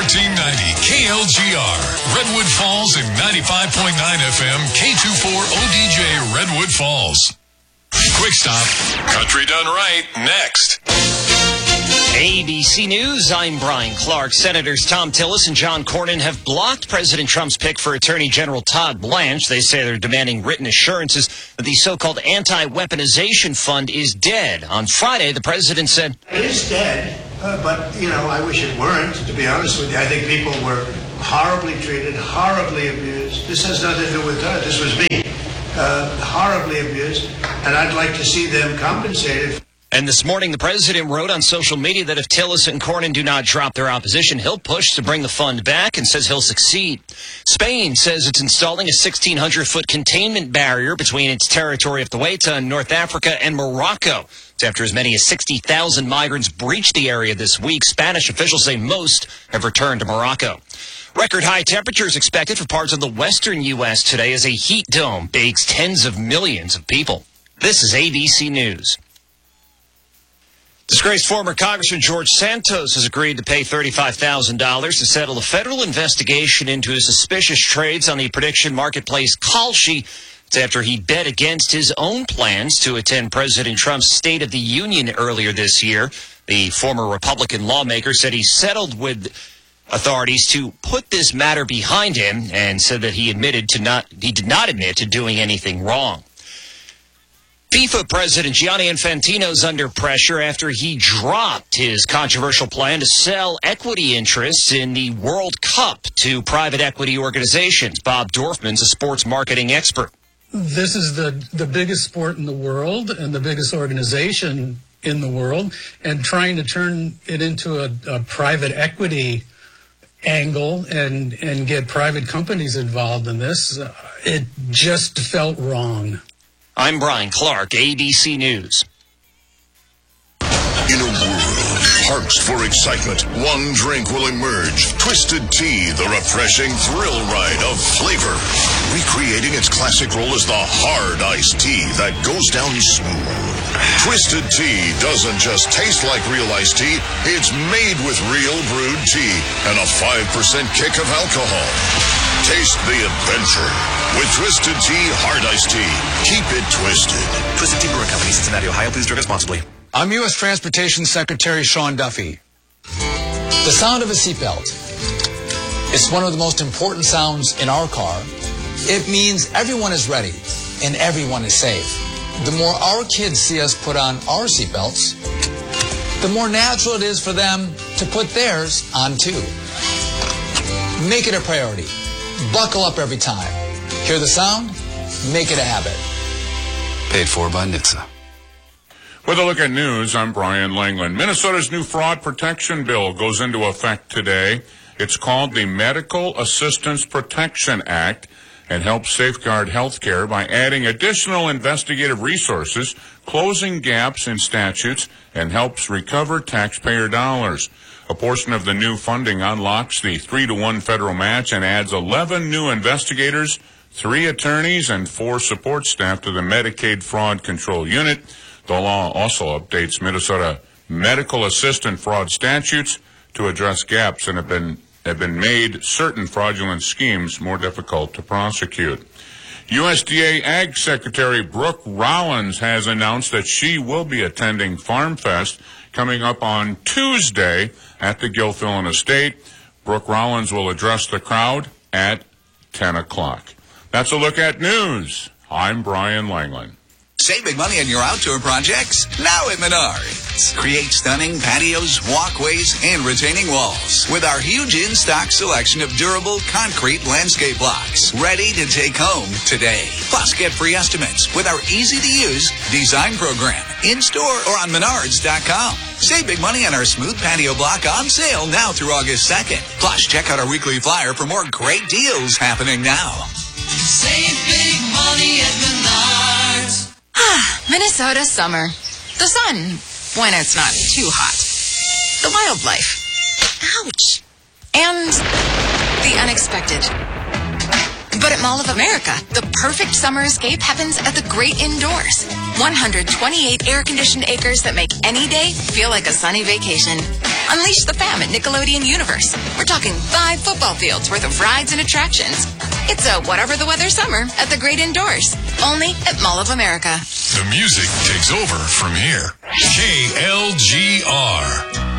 1490 KLGR, Redwood Falls, and 95.9 FM K24 ODJ, Redwood Falls. Quick stop. Country done right. Next. ABC News, I'm Brian Clark. Senators Tom Tillis and John Cornyn have blocked President Trump's pick for Attorney General Todd Blanche. They say they're demanding written assurances that the so-called anti-weaponization fund is dead. On Friday, the president said, "It is dead, but, I wish it weren't, to be honest with you. I think people were horribly treated, horribly abused. This has nothing to do with her. This was me. Horribly abused, and I'd like to see them compensated." And this morning, the president wrote on social media that if Tillis and Cornyn do not drop their opposition, he'll push to bring the fund back and says he'll succeed. Spain says it's installing a 1,600-foot containment barrier between its territory of Ceuta in North Africa and Morocco. It's after as many as 60,000 migrants breached the area this week. Spanish officials say most have returned to Morocco. Record high temperatures expected for parts of the western U.S. today as a heat dome bakes tens of millions of people. This is ABC News. Disgraced former Congressman George Santos has agreed to pay $35,000 to settle a federal investigation into his suspicious trades on the prediction marketplace Kalshi. It's after he bet against his own plans to attend President Trump's State of the Union earlier this year. The former Republican lawmaker said he settled with authorities to put this matter behind him and said that he did not admit to doing anything wrong. FIFA President Gianni Infantino is under pressure after he dropped his controversial plan to sell equity interests in the World Cup to private equity organizations. Bob Dorfman's a sports marketing expert. This is the biggest sport in the world and the biggest organization in the world, and trying to turn it into a private equity angle and get private companies involved in this, it just felt wrong. I'm Brian Clark, ABC News. In a world parched for excitement, one drink will emerge. Twisted Tea, the refreshing thrill ride of flavor. Recreating its classic role as the hard iced tea that goes down smooth. Twisted Tea doesn't just taste like real iced tea, it's made with real brewed tea and a 5% kick of alcohol. Taste the adventure with Twisted Tea Hard Iced Tea. Keep it twisted. Twisted Tea Brewing Company, Cincinnati, Ohio. Please drink responsibly. I'm U.S. Transportation Secretary Sean Duffy. The sound of a seatbelt is one of the most important sounds in our car. It means everyone is ready and everyone is safe. The more our kids see us put on our seatbelts, the more natural it is for them to put theirs on too. Make it a priority. Buckle up every time. Hear the sound? Make it a habit. Paid for by NHTSA. With a look at news, I'm Brian Langland. Minnesota's new fraud protection bill goes into effect today. It's called the Medical Assistance Protection Act and helps safeguard health care by adding additional investigative resources, closing gaps in statutes, and helps recover taxpayer dollars. A portion of the new funding unlocks the 3-to-1 federal match and adds 11 new investigators, 3 attorneys, and 4 support staff to the Medicaid Fraud Control Unit. The law also updates Minnesota medical assistant fraud statutes to address gaps and have been made certain fraudulent schemes more difficult to prosecute. USDA Ag Secretary Brooke Rollins has announced that she will be attending Farm Fest coming up on Tuesday at the Gilfillan Estate. Brooke Rollins will address the crowd at 10 o'clock. That's a look at news. I'm Brian Langland. Save big money on your outdoor projects now at Menards. Create stunning patios, walkways, and retaining walls with our huge in-stock selection of durable concrete landscape blocks ready to take home today. Plus, get free estimates with our easy-to-use design program in-store or on Menards.com. Save big money on our smooth patio block on sale now through August 2nd. Plus, check out our weekly flyer for more great deals happening now. Save big money at Menards. Minnesota summer. The sun, when it's not too hot. The wildlife. Ouch. And the unexpected. But at Mall of America, the perfect summer escape happens at the great indoors. 128 air-conditioned acres that make any day feel like a sunny vacation. Unleash the fam at Nickelodeon Universe. We're talking 5 football fields worth of rides and attractions. It's a whatever the weather summer at the great indoors. Only at Mall of America. The music takes over from here. KLGR.